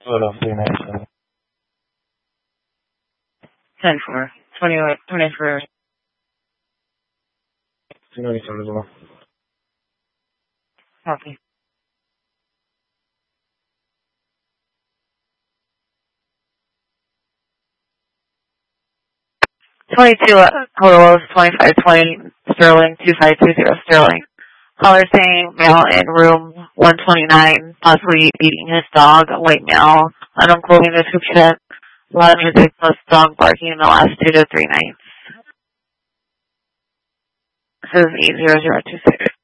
10-4. 24. Copy. 22, hello, 2520 Sterling, 2520 Sterling. Caller saying male in room 129, possibly beating his dog, white male, unclothing description, a lot of music plus dog barking in the last 2 to 3 nights. This is 80026.